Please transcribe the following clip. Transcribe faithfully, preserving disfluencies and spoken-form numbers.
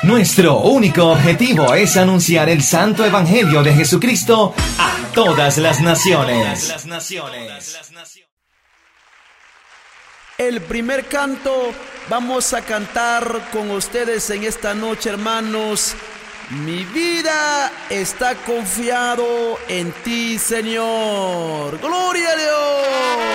Nuestro único objetivo es anunciar el santo evangelio de Jesucristo a todas las naciones. El primer canto vamos a cantar con ustedes en esta noche, hermanos. Mi vida está confiado en ti, Señor. ¡Gloria a Dios!